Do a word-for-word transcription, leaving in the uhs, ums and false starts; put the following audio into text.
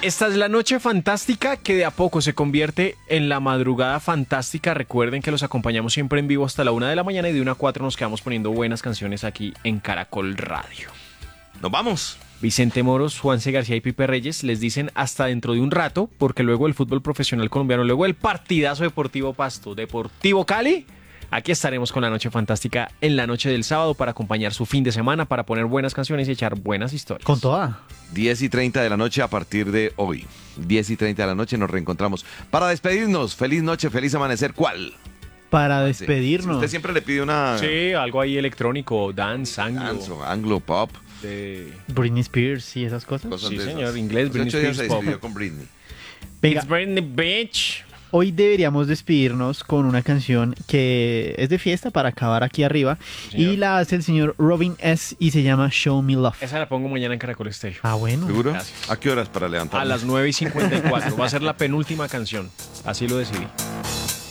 Esta es la noche fantástica que de a poco se convierte en la madrugada fantástica. Recuerden que los acompañamos siempre en vivo hasta la una de la mañana y de una a cuatro nos quedamos poniendo buenas canciones aquí en Caracol Radio. ¡Nos vamos! Vicente Moros, Juanse García y Pipe Reyes les dicen hasta dentro de un rato, porque luego el fútbol profesional colombiano, luego el partidazo Deportivo Pasto, Deportivo Cali. Aquí estaremos con la noche fantástica en la noche del sábado para acompañar su fin de semana, para poner buenas canciones y echar buenas historias. Con toda. diez y treinta de la noche a partir de hoy. diez y treinta de la noche nos reencontramos. Para despedirnos, feliz noche, feliz amanecer. ¿Cuál? Para despedirnos. Usted siempre le pide una... Sí, algo ahí electrónico, dance, anglo. Dance, anglo, pop. De... Britney Spears y esas cosas. Cosas Sí, de señor, esas. inglés, Hace Britney ocho días Spears, se pop. despidió con Britney. Venga, It's Britney, bitch. hoy deberíamos despedirnos con una canción que es de fiesta para acabar aquí arriba. señor. Y la hace el señor Robin S. y se llama Show Me Love. Esa la pongo mañana en Caracol Estéreo. Ah, bueno. ¿Seguro? Gracias. ¿A qué horas para levantarnos? A las nueve y cincuenta y cuatro. Va a ser la penúltima canción. Así lo decidí.